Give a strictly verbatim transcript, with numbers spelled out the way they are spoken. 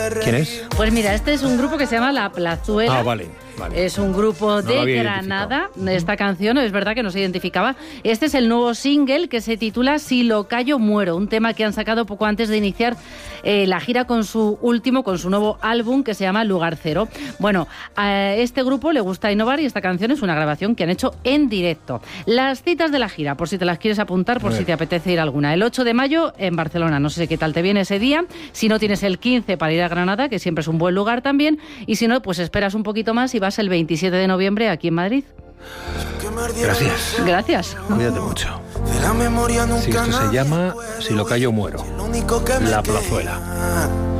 ¿Quién es? Pues mira, este es un grupo que se llama La Plazuela. Ah, vale. Vale. Es un grupo de no Granada. Esta canción es verdad que no se identificaba. Este es el nuevo single que se titula Si lo callo muero, un tema que han sacado poco antes de iniciar eh, la gira con su último, con su nuevo álbum que se llama Lugar Cero. Bueno, a este grupo le gusta innovar y esta canción es una grabación que han hecho en directo. Las citas de la gira, por si te las quieres apuntar, por si te apetece ir alguna. El ocho de mayo en Barcelona, no sé qué tal te viene ese día. Si no tienes el quince para ir a Granada, que siempre es un buen lugar también. Y si no, pues esperas un poquito más y vas el veintisiete de noviembre aquí en Madrid. Gracias. Gracias. Cuídate mucho. Sí, esto se llama Si lo callo muero. La Plazuela.